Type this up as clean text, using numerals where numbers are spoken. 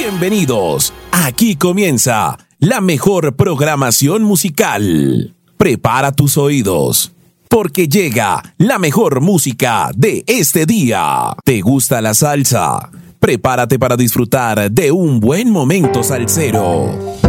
Bienvenidos. Aquí comienza la mejor programación musical. Prepara tus oídos, porque llega la mejor música de este día. ¿Te gusta la salsa? Prepárate para disfrutar de un buen momento salsero.